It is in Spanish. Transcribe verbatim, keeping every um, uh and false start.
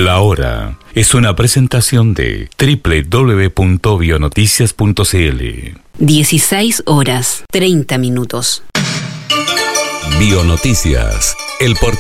La Hora es una presentación de doble u doble u doble u punto bionoticias punto c l. dieciséis horas, treinta minutos. Bionoticias, el portal